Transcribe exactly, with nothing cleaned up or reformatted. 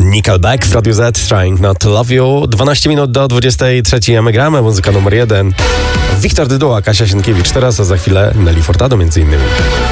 Nickelback w Radiu Z, Trying Not to Love You. dwanaście minut do dwudziestej trzeciej, a my gramy, muzyka numer jeden. Wiktor Dyduła, Kasia Sienkiewicz teraz, a za chwilę Nelly Furtado między innymi.